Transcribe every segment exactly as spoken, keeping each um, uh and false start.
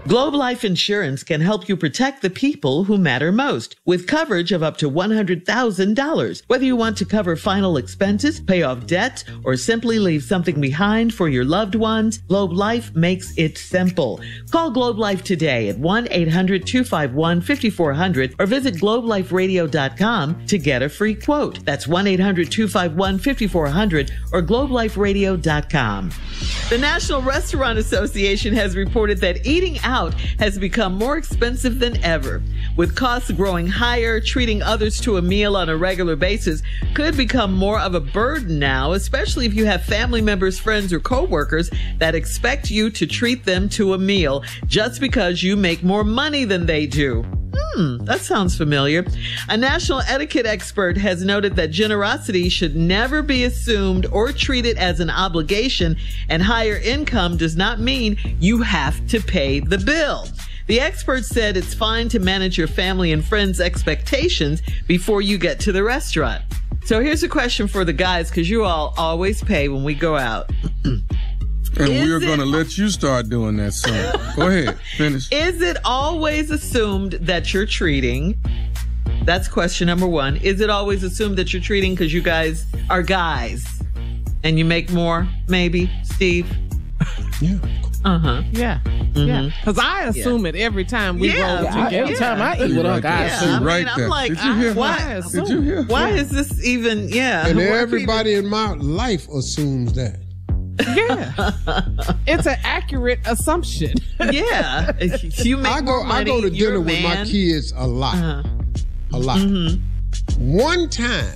Globe Life Insurance can help you protect the people who matter most with coverage of up to one hundred thousand dollars. Whether you want to cover final expenses, pay off debt, or simply leave something behind for your loved ones, Globe Life makes it simple. Call Globe Life today at one eight hundred two five one five four zero zero or visit globe life radio dot com to get a free quote. That's one eight hundred two five one five four zero zero or globe life radio dot com. The National Restaurant Association has reported that eating out has become more expensive than ever. With costs growing higher, treating others to a meal on a regular basis could become more of a burden now, especially if you have family members, friends, or coworkers that expect you to treat them to a meal just because you make more money than they do. Hmm, that sounds familiar. A national etiquette expert has noted that generosity should never be assumed or treated as an obligation, and higher income does not mean you have to pay the bill. The expert said it's fine to manage your family and friends' expectations before you get to the restaurant. So here's a question for the guys, because you all always pay when we go out. And Is we're going to it- let you start doing that soon. Go ahead, finish. Is it always assumed that you're treating? That's question number one. Is it always assumed that you're treating because you guys are guys and you make more, maybe, Steve? Yeah. Uh-huh. Yeah. Yeah. Because I assume it every time we Yeah. roll Yeah, together. Every time I eat with Right Uncle, I there. Yeah, assume. I mean, Right I'm there. like, Did you hear? why, Did you hear? why is this even, yeah. And why everybody in my life assumes that. Yeah. It's an accurate assumption. people- Yeah. You make I go more I money, go to you're dinner a with my man. kids a lot. Uh-huh. A lot. Mm-hmm. One time.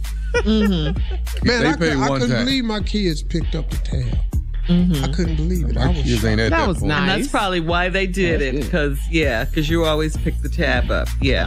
Mm-hmm. Man, They I, pay could, I one couldn't time. believe my kids picked up the tab. Mm-hmm. I couldn't believe it. I My was kids ain't shocked. at That that, was point. nice. And that's probably why they did That's it, good. because, yeah, because you always pick the tab up. Yeah.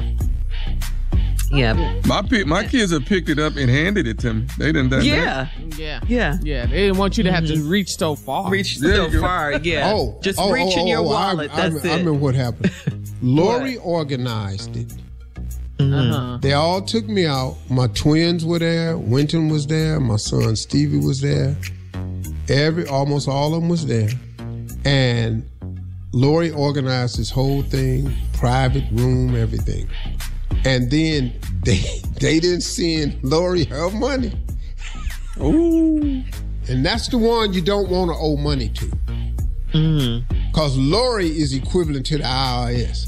Yeah. My pe- my kids have picked it up and handed it to me. They done done that. Yeah. Yeah. Yeah. Yeah. They didn't want you to have to reach so far. Reach There so you go. far, yeah. Oh, Just oh, reach oh, in your oh, wallet. I, I, that's I, it. I remember what happened. Lori organized it. Uh-huh. They all took me out. My twins were there. Winton was there. My son Stevie was there. Every almost all of them was there. And Lori organized this whole thing, private room, everything. And then they they didn't send Lori her money. Ooh. And that's the one you don't want to owe money to. Because Lori is equivalent to the I R S.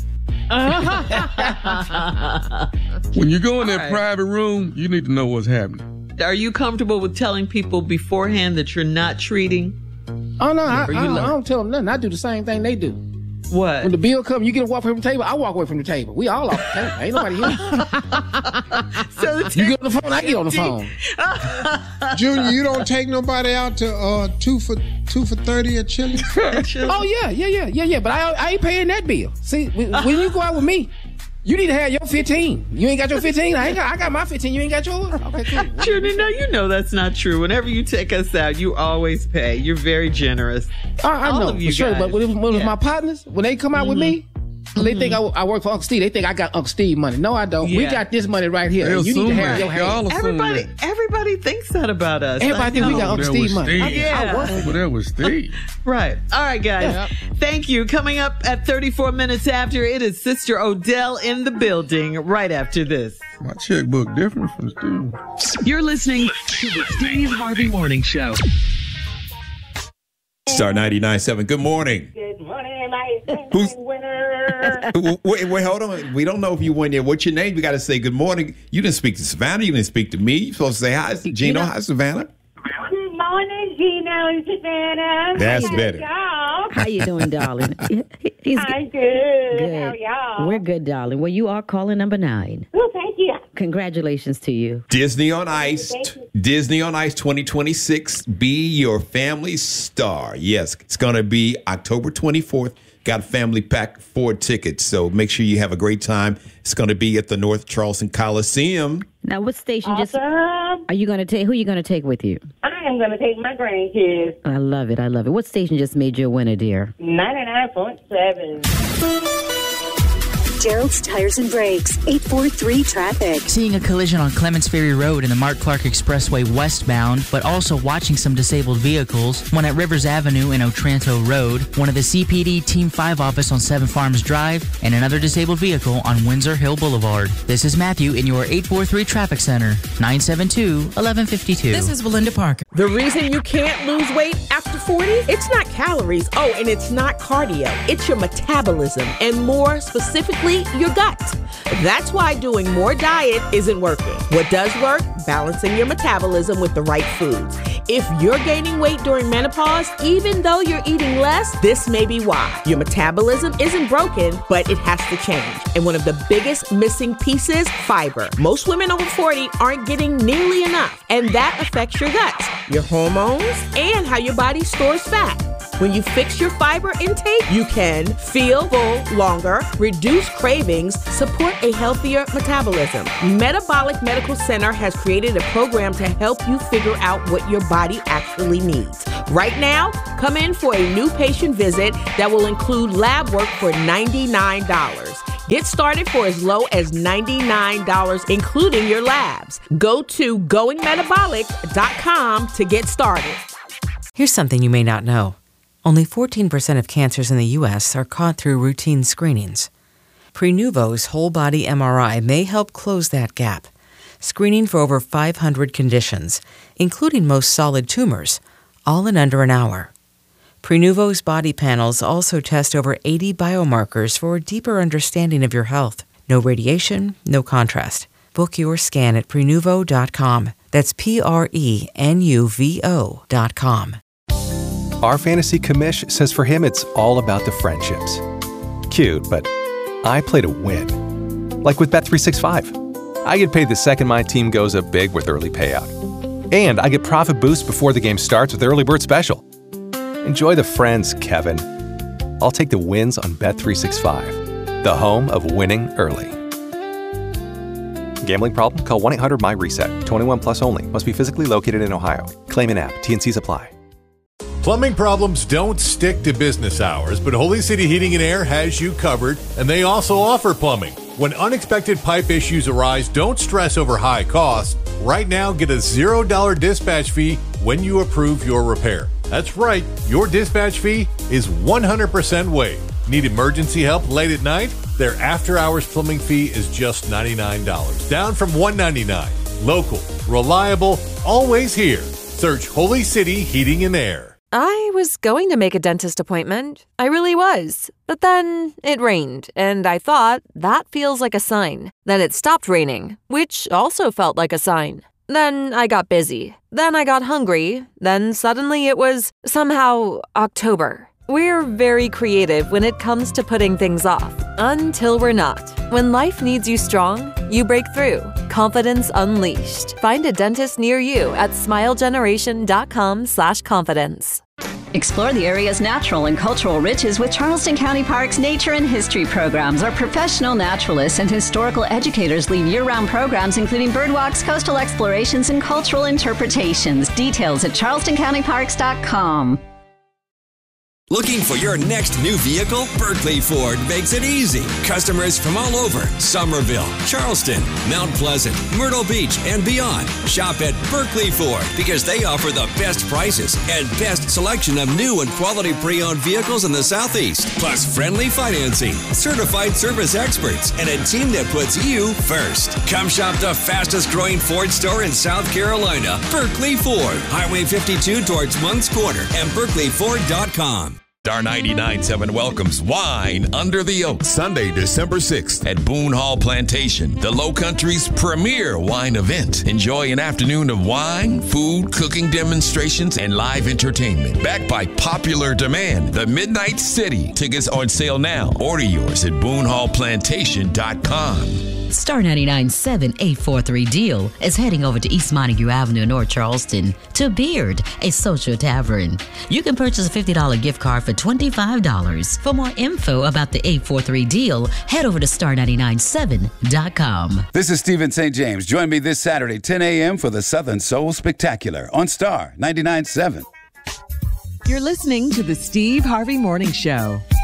When you go in that right. private room, you need to know what's happening. Are you comfortable with telling people beforehand that you're not treating? Oh, no, I, Or you I, like- I don't tell them nothing. I do the same thing they do. What? When the bill comes, you get to walk away from the table, I walk away from the table. We all off the table. Ain't nobody here. So the You get on the phone, I get on the phone. Junior, you don't take nobody out to uh, two for two for thirty at Chili's? Oh, yeah, yeah, yeah, yeah, yeah. But I, I ain't paying that bill. See, when when you go out with me, you need to have your fifteen. You ain't got your fifteen? I ain't got, I got my fifteen. You ain't got yours? Okay, cool. Junior, no, you know that's not true. Whenever you take us out, you always pay. You're very generous. I, I All know, of you for sure. guys. But when it was, when it was Yeah. my partners, when they come out with me, they think I, I work for Uncle Steve. They think I got Uncle Steve money. No, I don't. We Yeah. got this money right here. They and you need to assume have that. your hand. Y'all assume Everybody, that. everybody thinks that about us. Everybody I think we know. got Uncle That Steve was money. I, Steve. Yeah. I work Well, that was Steve. Right. All right, guys. Yeah. Thank you. Coming up at thirty-four minutes after, it is Sister Odell in the building right after this. My checkbook different from Steve. You're listening to the Steve Harvey Morning Show. Star ninety-nine point seven. Good morning. Good morning, my Who's- winner. Wait, wait, hold on. We don't know if you won yet. What's your name? We got to say good morning. You didn't speak to Savannah. You didn't speak to me. You're supposed to say hi, Gino. Hi, Savannah. Good morning, Gino and Savannah. That's How better. y'all? How you doing, darling? He's I'm good. good. How y'all? We're good, darling. Well, you are calling number nine. Well, thank you. Congratulations to you. Disney on Ice. Thank you. Disney on Ice twenty twenty-six. Be your family star. Yes, it's going to be October twenty-fourth. Got family pack four tickets, so make sure you have a great time. It's going to be at the North Charleston Coliseum. Now, what station just Awesome. are you going to take? Who are you going to take with you? I am going to take my grandkids. I love it. I love it. What station just made you a winner, dear? ninety-nine point seven. Gerald's Tires and Brakes, eight four three traffic. Seeing a collision on Clements Ferry Road in the Mark Clark Expressway westbound, but also watching some disabled vehicles. One at Rivers Avenue and Otranto Road. One at the C P D Team five office on Seven Farms Drive. And another disabled vehicle on Windsor Hill Boulevard. This is Matthew in your eight four three Traffic Center, nine seven two, one one five two. This is Belinda Parker. The reason you can't lose weight after forty, it's not calories. Oh, and it's not cardio. It's your metabolism, and more specifically, your gut. That's why doing more diet isn't working. What does work? Balancing your metabolism with the right foods. If you're gaining weight during menopause, even though you're eating less, this may be why. Your metabolism isn't broken, but it has to change. And one of the biggest missing pieces, fiber. Most women over forty aren't getting nearly enough, and that affects your gut, your hormones, and how your body stores fat. When you fix your fiber intake, you can feel full longer, reduce cravings, support a healthier metabolism. Metabolic Medical Center has created a program to help you figure out what your body actually needs. Right now, come in for a new patient visit that will include lab work for ninety-nine dollars. Get started for as low as ninety-nine dollars, including your labs. Go to going metabolic dot com to get started. Here's something you may not know. Only fourteen percent of cancers in the U S are caught through routine screenings. Prenuvo's whole-body M R I may help close that gap, screening for over five hundred conditions, including most solid tumors, all in under an hour. Prenuvo's body panels also test over eighty biomarkers for a deeper understanding of your health. No radiation, no contrast. Book your scan at prenuvo dot com. That's P R E N U V O dot com. Our fantasy commish says for him it's all about the friendships. Cute, but I play to win. Like with Bet three sixty-five. I get paid the second my team goes up big with early payout. And I get profit boost before the game starts with Early Bird Special. Enjoy the friends, Kevin. I'll take the wins on Bet three sixty-five, the home of winning early. Gambling problem? Call one eight hundred M Y reset. twenty-one plus only. Must be physically located in Ohio. Claim in app. T and Cs apply. Plumbing problems don't stick to business hours, but Holy City Heating and Air has you covered, and they also offer plumbing. When unexpected pipe issues arise, don't stress over high costs. Right now, get a zero dollar dispatch fee when you approve your repair. That's right, your dispatch fee is one hundred percent waived. Need emergency help late at night? Their after-hours plumbing fee is just ninety-nine dollars, down from one hundred ninety-nine dollars. Local, reliable, always here. Search Holy City Heating and Air. I was going to make a dentist appointment. I really was. But then it rained, and I thought, that feels like a sign. Then it stopped raining, which also felt like a sign. Then I got busy. Then I got hungry. Then suddenly it was somehow October. We're very creative when it comes to putting things off, until we're not. When life needs you strong, you break through. Confidence unleashed. Find a dentist near you at smilegeneration.com slash confidence. Explore the area's natural and cultural riches with Charleston County Parks Nature and History programs. Our professional naturalists and historical educators lead year-round programs including birdwalks, coastal explorations, and cultural interpretations. Details at charleston county parks dot com. Looking for your next new vehicle? Berkeley Ford makes it easy. Customers from all over Somerville, Charleston, Mount Pleasant, Myrtle Beach, and beyond shop at Berkeley Ford because they offer the best prices and best selection of new and quality pre-owned vehicles in the Southeast. Plus friendly financing, certified service experts, and a team that puts you first. Come shop the fastest growing Ford store in South Carolina, Berkeley Ford, Highway fifty-two towards Moncks Corner, and berkeley ford dot com. Star ninety-nine point seven welcomes Wine Under the Oak Sunday, December sixth at Boone Hall Plantation, the Low Country's premier wine event. Enjoy an afternoon of wine, food, cooking demonstrations, and live entertainment. Backed by popular demand, the Midnight City. Tickets on sale now. Order yours at boone hall plantation dot com. Star ninety-nine point seven eight four three Deal is heading over to East Montague Avenue in North Charleston to Beard, a social tavern. You can purchase a fifty dollars gift card for twenty-five dollars. For more info about the eight four three Deal, head over to star ninety-nine point seven dot com. This is Stephen Saint James. Join me this Saturday, ten a.m. for the Southern Soul Spectacular on Star ninety-nine point seven. You're listening to the Steve Harvey Morning Show.